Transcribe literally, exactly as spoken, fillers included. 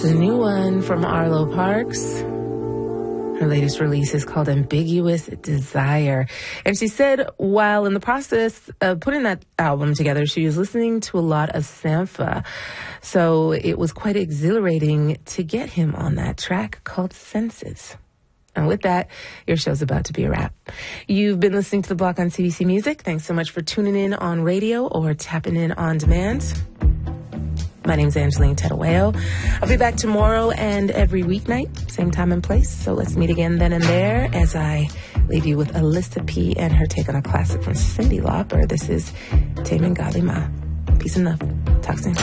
The new one from Arlo Parks. Her latest release is called Ambiguous Desire. And she said while in the process of putting that album together, she was listening to a lot of Sampha. So it was quite exhilarating to get him on that track called Senses. And with that, your show's about to be a wrap. You've been listening to The Block on C B C Music. Thanks so much for tuning in on radio or tapping in on demand. My name's Angeline Tedaweo. I'll be back tomorrow and every weeknight, same time and place. So let's meet again then and there as I leave you with Alyssa P. and her take on a classic from Cyndi Lauper. This is Tame and Godly Ma. Peace and love. Talk soon.